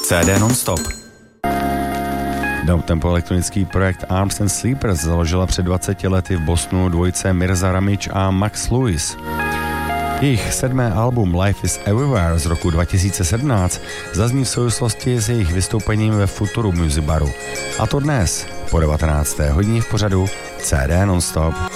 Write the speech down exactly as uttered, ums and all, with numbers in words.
C D non-stop. Downtempo elektronický projekt Arms and Sleepers založila před dvaceti lety v Bostonu dvojice Mirza Ramič a Max Lewis. Jejich sedmé album Life is Everywhere z roku dva tisíce sedmnáct zazní v souvislosti s jejich vystoupením ve Futuru Music Baru. A to dnes po devatenácté hodině v pořadu C D non-stop.